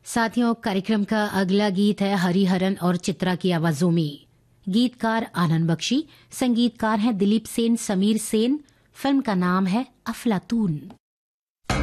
साथियों, कार्यक्रम का अगला गीत है हरिहरन और चित्रा की आवाजों में। गीतकार आनंद बख्शी, संगीतकार हैं दिलीप सेन, समीर सेन। फिल्म का नाम है अफलातून।